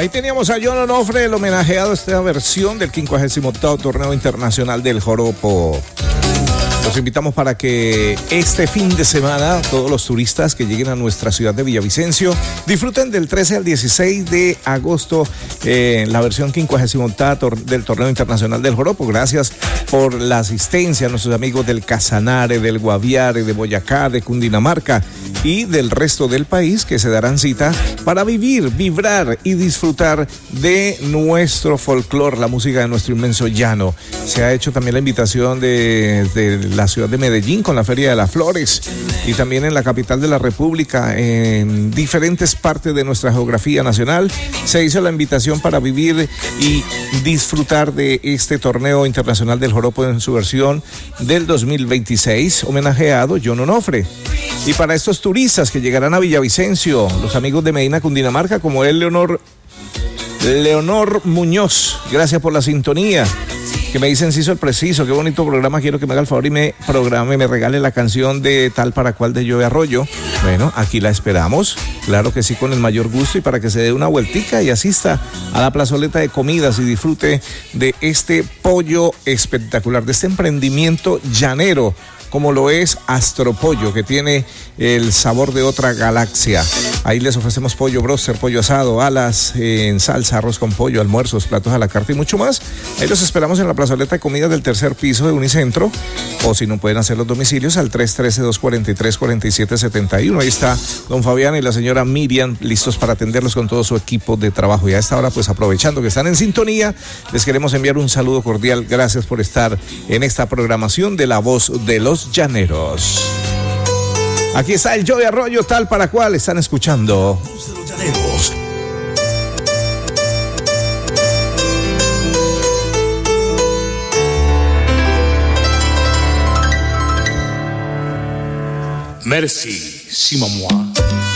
Ahí teníamos a John Onofre, el homenajeado a esta versión del 58º Torneo Internacional del Joropo. Los invitamos para que este fin de semana todos los turistas que lleguen a nuestra ciudad de Villavicencio disfruten del 13 al 16 de agosto la versión 58ª del Torneo Internacional del Joropo. Gracias por la asistencia a nuestros amigos del Casanare, del Guaviare, de Boyacá, de Cundinamarca y del resto del país que se darán cita para vivir, vibrar y disfrutar de nuestro folclor, la música de nuestro inmenso llano. Se ha hecho también la invitación de la ciudad de Medellín con la Feria de las Flores y también en la capital de la República, en diferentes partes de nuestra geografía nacional, se hizo la invitación para vivir y disfrutar de este torneo internacional del Joropo en su versión del 2026, homenajeado John Onofre. Y para estos turistas que llegarán a Villavicencio, los amigos de Medina, Cundinamarca, como es Leonor Muñoz, gracias por la sintonía. Que me dicen, Ciso el Preciso, qué bonito programa, quiero que me haga el favor y me regale la canción de Tal para Cual de Joe Arroyo. Bueno, aquí la esperamos, claro que sí, con el mayor gusto, y para que se dé una vueltica y asista a la plazoleta de comidas y disfrute de este pollo espectacular, de este emprendimiento llanero, como lo es Astropollo, que tiene el sabor de otra galaxia. Ahí les ofrecemos pollo broster, pollo asado, alas en salsa, arroz con pollo, almuerzos, platos a la carta y mucho más. Ahí los esperamos en la plazoleta de comidas del tercer piso de Unicentro, o si no pueden hacer los domicilios al 313-243-4771. Ahí está don Fabián y la señora Miriam listos para atenderlos con todo su equipo de trabajo. Y a esta hora, pues aprovechando que están en sintonía, les queremos enviar un saludo cordial. Gracias por estar en esta programación de La Voz de los Llaneros. Aquí está el Joe Arroyo, Tal para Cual. Están escuchando Los Llaneros. Merci, si maman.